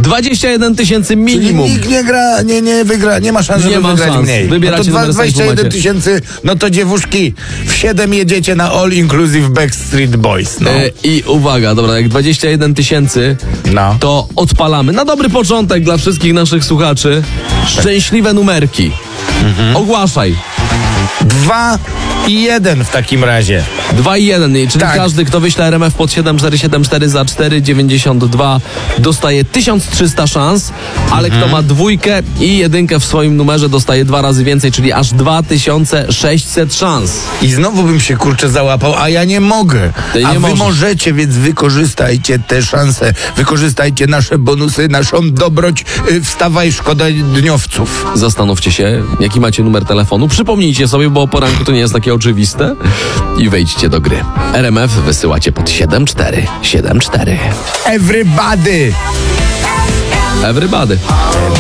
21 tysięcy Czyli minimum. nikt nie gra, nie wygra, nie ma szans, żeby Nie ma wygrać szans. mniej. Wybieracie no to numer 21 macie. tysięcy, no to dziewuszki, w 7 jedziecie na All Inclusive Backstreet Boys. No. I uwaga, dobra, jak 21 tysięcy, No. to odpalamy. Na dobry początek dla wszystkich naszych słuchaczy. Szczęśliwe numerki. Ogłaszaj. 2 i 1 w takim razie. 2 i 1, czyli Tak. każdy, kto wyśle RMF pod 7474 za 4,92 dostaje 1300 szans, ale kto ma dwójkę i jedynkę w swoim numerze dostaje 2 razy więcej, czyli aż 2600 szans. I znowu bym się kurczę załapał, a ja nie mogę. Ty nie A wy możesz. możecie, więc wykorzystajcie te szanse. Wykorzystajcie nasze bonusy, naszą dobroć. Wstawaj, szkoda dniowców. Zastanówcie się, jaki macie numer telefonu. Przypomnijcie sobie, bo o poranku to nie jest takie oczywiste. I wejdźcie do gry. RMF wysyłacie pod 7474. Everybody! Everybody.